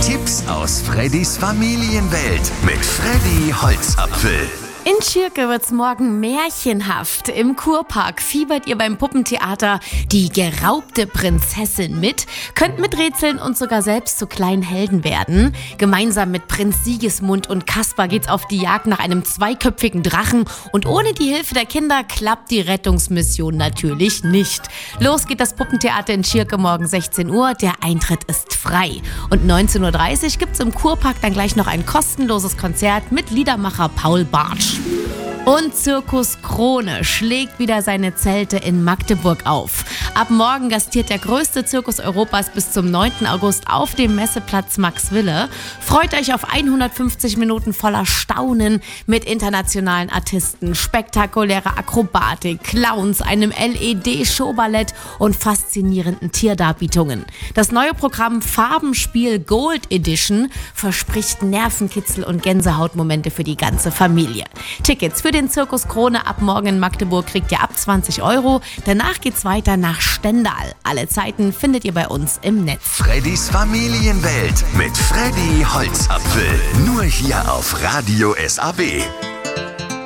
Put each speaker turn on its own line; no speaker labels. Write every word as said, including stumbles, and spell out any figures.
Tipps aus Freddys Familienwelt mit Freddy Holzapfel.
In Tschirke wird's morgen märchenhaft. Im Kurpark fiebert ihr beim Puppentheater Die geraubte Prinzessin mit, könnt miträtseln und sogar selbst zu kleinen Helden werden. Gemeinsam mit Prinz Sigismund und Kaspar geht's auf die Jagd nach einem zweiköpfigen Drachen und ohne die Hilfe der Kinder klappt die Rettungsmission natürlich nicht. Los geht das Puppentheater in Tschirke morgen sechzehn Uhr, der Eintritt ist frei. Und neunzehn Uhr dreißig gibt's im Kurpark dann gleich noch ein kostenloses Konzert mit Liedermacher Paul Bartsch. Und Zirkus Krone schlägt wieder seine Zelte in Magdeburg auf. Ab morgen gastiert der größte Zirkus Europas bis zum neunten August auf dem Messeplatz Maxwille. Freut euch auf hundertfünfzig Minuten voller Staunen mit internationalen Artisten, spektakulärer Akrobatik, Clowns, einem L E D-Showballett und faszinierenden Tierdarbietungen. Das neue Programm Farbenspiel Gold Edition verspricht Nervenkitzel und Gänsehautmomente für die ganze Familie. Tickets für den Zirkus Krone ab morgen in Magdeburg kriegt ihr ab zwanzig Euro. Danach geht's weiter nach Stendal. Alle Zeiten findet ihr bei uns im Netz.
Freddys Familienwelt mit Freddy Holzapfel. Nur hier auf Radio S A B.